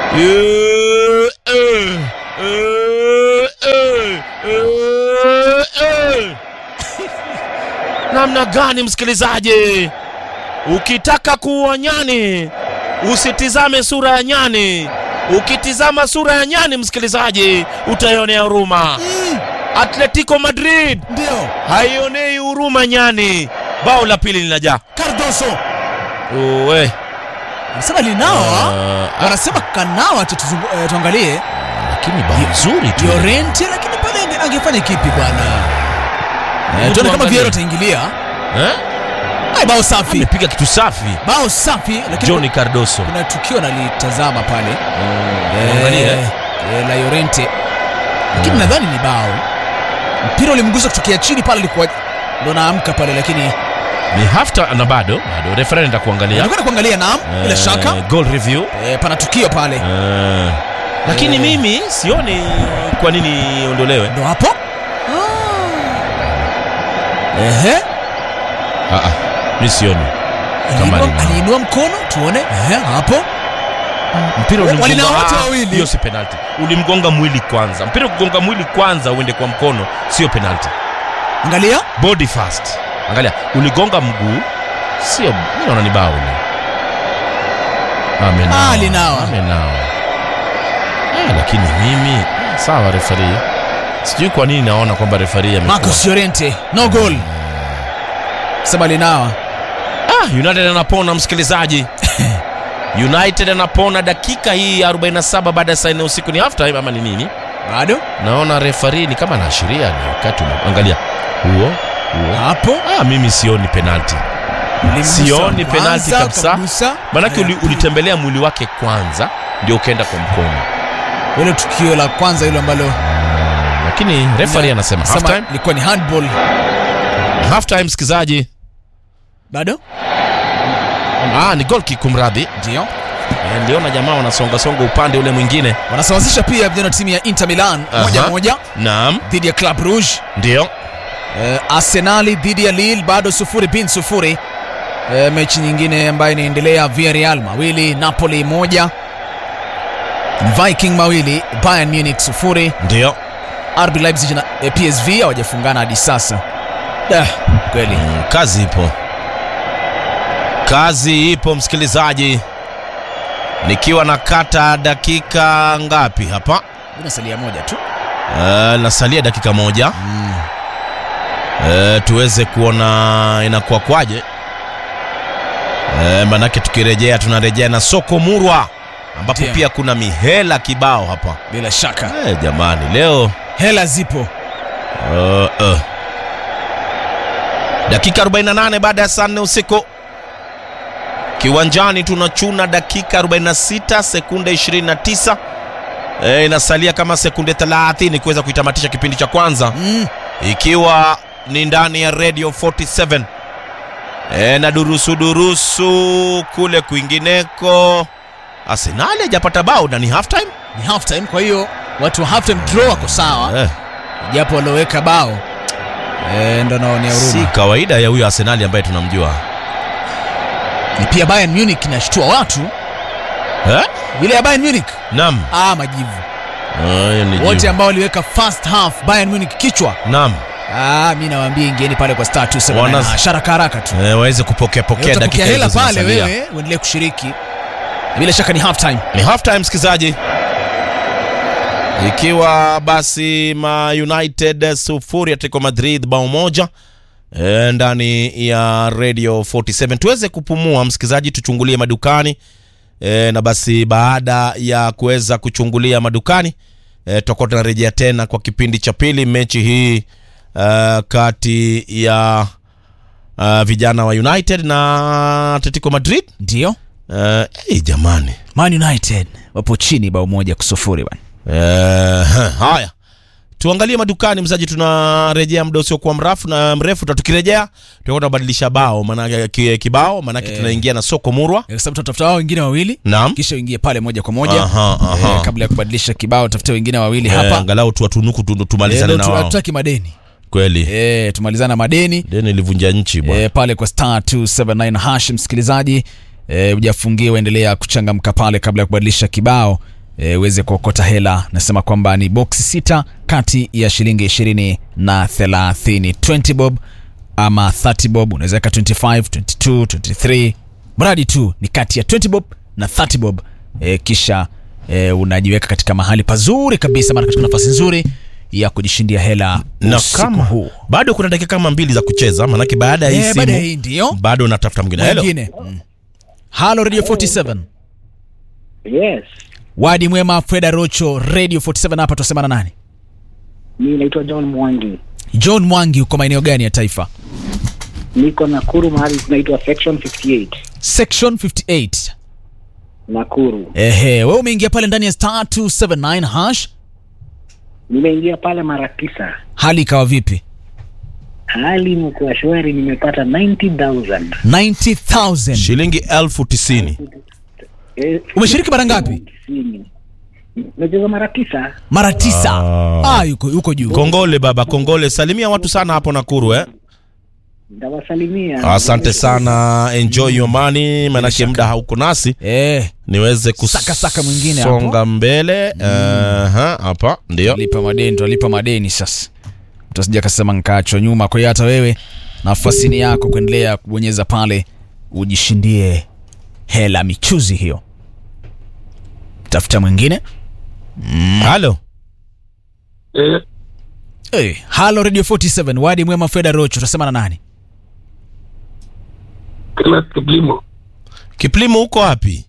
Namna gani msikilizaji? Ukitaka kuua nyani usitizame sura ya nyani. Ukitizama sura ya nyani msikilizaji utaionea huruma. Atletico Madrid ndio haionei huruma nyani. Bao la pili linaja. Cardoso. Owe. Anasema linawa. Anasema kanawa tuangalie. Lakini bao nzuri tu. Llorente lakini pale angefanya kipi bwana? Tuone kama Vieira ataingilia. Bao safi. Amepiga kitu safi. Bao safi lakini Johnny Cardoso. Kuna tukio nalitazama pale. Angalia la Llorente. Lakini nadhani ni bao. Mpira ulimgusa kutokea chini pale alikuwa ndo naamka pale lakini ni half-time na bado referee anaenda kuangalia. Anakwenda kuangalia naam bila shaka. Goal review. Pana tukio pale. Lakini mimi sioni kwa nini ondolewe. Ndo hapo. Mimi sioni. Kama aliinua mkono tuone. Hapo. Mpira ulimgonga wote wawili. Hiyo si penalty. Ulimgonga mwili kwanza. Mpira ukigonga mwili kwanza uende kwa mkono sio penalty. Angalia body first. Angalia uligonga mguu sio, mimi naona ni bao ni. Linawa. Lakini mimi sawa referee. Sijui kwa nini naona kwamba referee amekuwa Marcos Llorente no goal. Sema linawa. United anapona msikilizaji. United anapona dakika hii 47 baada ya saa 4 usiku. Ni half time ama ni nini? Bado naona referee ni kama anaashiria ni wakati. Angalia huo hapo. Mimi sioni penalty. Sioni penalty kabisa. Manake ulitembelea mwili wake kwanza ndio ukaenda kwa mkono. Ile tukio la kwanza hilo ambalo lakini referee anasema half time ilikuwa ni handball. Half time msikizaji. Bado ni goal kick kumradhi. Ndio na jamaa wanasonga upande ule mwingine. Wanasawazisha pia vijana timu ya Inter Milan 1-1. Naam. Dhidi ya Club Rouge. Ndio. Arsenal dhidi ya Lille bado 0-0. Mechi nyingine ambayo inaendelea Villarreal mawili, Napoli 1. Viking mawili, Bayern Munich 0. Ndio. RB Leipzig na PSV hawajafungana hadi sasa. Kweli. Kazi ipo msikilizaji. Nikiwa nakata dakika ngapi hapa? Inasalia moja tu. Nasalia dakika moja. Tuweze kuona inakuwa kwaje. Manake tukirejea tunarejea na soko murwa ambapo pia kuna mihela kibao hapa. Bila shaka. Jamani leo hela zipo. Dakika 48 baada ya saa 4 usiku. Kiwanjani tunachuna dakika 46 sekunde 29. Inasalia kama sekunde 30 kuweza kuitamatisha kipindi cha kwanza. Ikiwa ni ndani ya Radio 47. Na durusu kule kwingineko. Arsenal hajapata bao na ni half time. Ni half time, kwa hiyo watu wa half time draw wako sawa. Japo waloweka bao. Ndio naonea huruma. Si kawaida ya huyo Arsenal ambaye tunamjua. Ni pia Bayern Munich inashtua watu. Ile ya Bayern Munich. Naam. Majivu. Wote ambao waliweka first half Bayern Munich kichwa. Naam. Mimi nawaambia ingieni pale kwa star 279 haraka tu. Waweze kupokea dakika hela pale wewe uendelee kushiriki. Bila shaka ni half time. Ni half time msikizaji. Ikiwa basi United 0 Atletico Madrid bao moja. Ndani ya Radio 47 tuweze kupumua msikizaji, tuchungulie madukani. Na basi baada ya kuweza kuchungulia madukani tutakuwa tunarejea tena kwa kipindi cha pili. Mechi hii kati ya vijana wa United na Atletico Madrid. Ndio. Jamani Man United wapo chini bao 1-0 bwana. Haya. Tuangalie madukani mzaji, tunarejea muda usio kwa mrefu. Tutakirejea tutakwenda kubadilisha bao maana kibao maana tunaingia na soko murwa. Kwa sababu tutafuta wao wengine wawili. Naam. Kisha uingie pale moja kwa moja. Kabla ya kubadilisha kibao tafuta wengine wawili hapa. Angalau tuwatunuku tumalizane na wao. Tutaki madeni. Kweli. Tumalizana madeni. Deni livunja nchi bwana. Pale kwa star 279 hash msikilizaji. Hujafungiwa, endelea kuchangamka pale kabla ya kubadilisha kibao. uweze kuokota hela. Nasema kwamba ni boksi 6 kati ya shilingi 20 na 30. 20 bob ama 30 bob, unaweza weka 25, 22, 23. Mradi tu ni kati ya 20 bob na 30 bob. Kisha unajiweka katika mahali pazuri kabisa, maana katika nafasi nzuri ya kujishindia hela usiku huu. Bado kuna dakika kama 2 za kucheza, maana baada ya hii simu baada hii ndio bado unatafuta mwingine. Hello. Halo Radio 47. Yes. Wadi mwema, Freda Rocho, Radio 47 hapa. Tusemana nani? Mimi naitwa John Mwangi. John Mwangi, uko maeneo gani ya taifa? Niko Nakuru, mahali kunaitwa Section 58. Section 58. Nakuru. Wewe umeingia pale ndani ya star 279 hash? Nimeingia pale mara 9. Hali ikawa vipi? Hali mko shwari, nimepata 90,000. 90,000. Shilingi 90,000. Umeshiriki mara ngapi? Nimecheza mara 9. Mara 9. Yuko juu. Kongole baba, kongole. Salimia watu sana hapo Nakuru Ndawasalimia. Asante sana. Enjoy your money, maana muda hauko nasi. Niweze saka mwingine hapo. Songa mbele. Hapa ndio. Lipa madeni sasa. Utasija kasema nikaacho nyuma. Kwa hiyo hata wewe nafasi ni yako kuendelea kubonyeza pale ujishindie hela michuzi hiyo. Tafuta mwingine. Halo. Halo Radio 47. Wadi mwema, Freda Rocho, utasema na nani? Kila Kiplimo. Kiplimo uko wapi?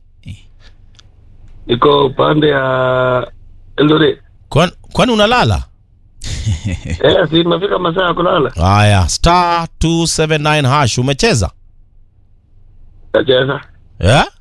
Niko upande ya Eldoret. Kwani unalala? Si mafika masaa ya kulala. Haya, star 279 hash umecheza? Nacheza.